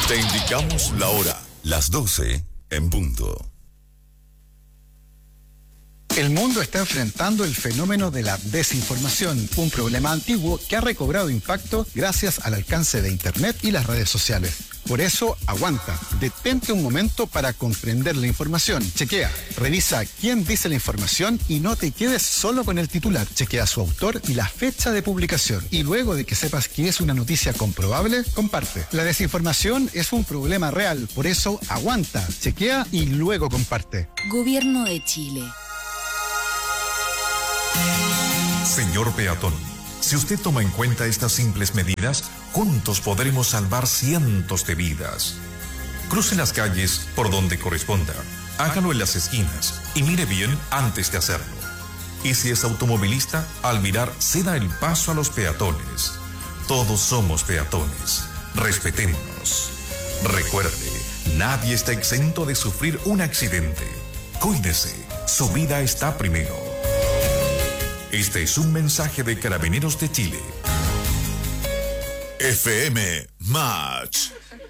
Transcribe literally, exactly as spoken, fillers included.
Te indicamos la hora, las doce en punto. El mundo está enfrentando el fenómeno de la desinformación, un problema antiguo que ha recobrado impacto gracias al alcance de Internet y las redes sociales. Por eso, aguanta, detente un momento para comprender la información. Chequea, revisa quién dice la información y no te quedes solo con el titular. Chequea su autor y la fecha de publicación. Y luego de que sepas que es una noticia comprobable, comparte. La desinformación es un problema real, por eso aguanta, chequea y luego comparte. Gobierno de Chile. Señor peatón, si usted toma en cuenta estas simples medidas, juntos podremos salvar cientos de vidas. Cruce las calles por donde corresponda, hágalo en las esquinas y mire bien antes de hacerlo. Y si es automovilista, al mirar, ceda el paso a los peatones. Todos somos peatones. Respetémonos. Recuerde, nadie está exento de sufrir un accidente. Cuídese, su vida está primero. Este es un mensaje de Carabineros de Chile. F M Match.